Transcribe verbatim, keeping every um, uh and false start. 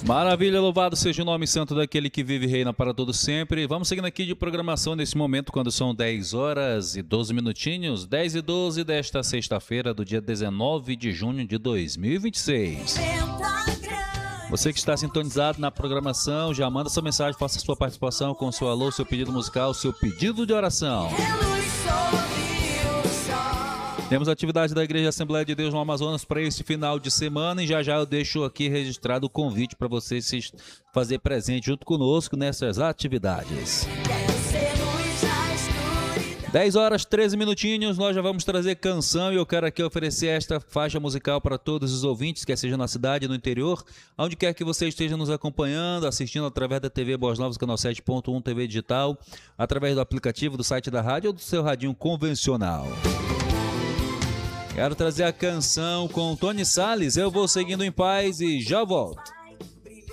Maravilha, louvado seja o nome santo daquele que vive e reina para todo sempre. Vamos seguindo aqui de programação nesse momento, quando são dez horas e doze minutinhos, dez e doze desta sexta-feira do dia dezenove de junho de dois mil e vinte e seis. Você que está sintonizado na programação, já manda sua mensagem, faça sua participação com seu alô, seu pedido musical, seu pedido de oração. Temos atividade da Igreja Assembleia de Deus no Amazonas para esse final de semana e já já eu deixo aqui registrado o convite para você se fazer presente junto conosco nessas atividades. dez horas, treze minutinhos, nós já vamos trazer canção e eu quero aqui oferecer esta faixa musical para todos os ouvintes, quer seja na cidade, no interior, onde quer que você esteja nos acompanhando, assistindo através da T V Boas Novas, canal sete ponto um T V Digital, através do aplicativo, do site da rádio ou do seu radinho convencional. Quero trazer a canção com Tony Salles, Eu Vou Seguindo em Paz e já volto.